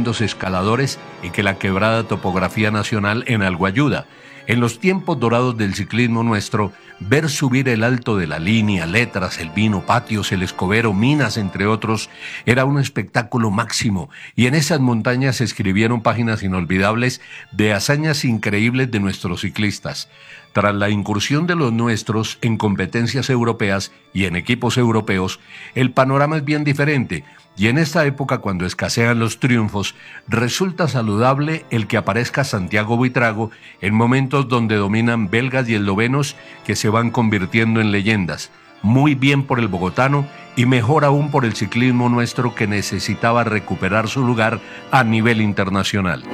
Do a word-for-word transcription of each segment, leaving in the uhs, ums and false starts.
tremendos escaladores y que la quebrada topografía nacional en algo ayuda. En los tiempos dorados del ciclismo nuestro, ver subir el Alto de la Línea, Letras, El Vino, Patios, El Escobero, Minas, entre otros, era un espectáculo máximo, y en esas montañas se escribieron páginas inolvidables de hazañas increíbles de nuestros ciclistas. Tras la incursión de los nuestros en competencias europeas y en equipos europeos, el panorama es bien diferente, y en esta época, cuando escasean los triunfos, resulta saludable el que aparezca Santiago Buitrago en momentos donde dominan belgas y eslovenos que se van convirtiendo en leyendas. Muy bien por el bogotano y mejor aún por el ciclismo nuestro, que necesitaba recuperar su lugar a nivel internacional.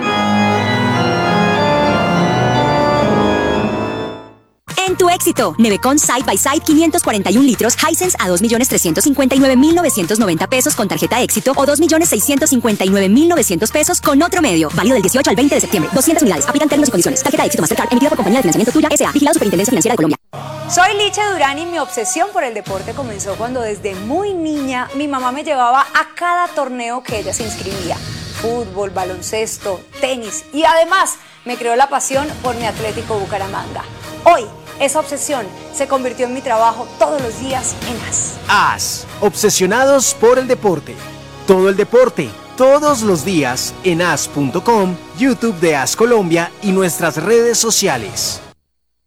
En tu éxito, Nevecon Side by Side quinientos cuarenta y un litros Hisense a dos millones trescientos cincuenta y nueve mil novecientos noventa pesos con tarjeta éxito o dos millones seiscientos cincuenta y nueve mil novecientos pesos con otro medio. Válido del dieciocho al veinte de septiembre. doscientas unidades. Aplican términos y condiciones. Tarjeta éxito Mastercard emitida por Compañía de Financiamiento Tuya S A. Vigilado Superintendencia Financiera de Colombia. Soy Liche Durán y mi obsesión por el deporte comenzó cuando desde muy niña mi mamá me llevaba a cada torneo que ella se inscribía. Fútbol, baloncesto, tenis y además me creó la pasión por mi Atlético Bucaramanga. Hoy, esa obsesión se convirtió en mi trabajo todos los días en A S. A S, obsesionados por el deporte. Todo el deporte, todos los días en A S punto com, YouTube de A S Colombia y nuestras redes sociales.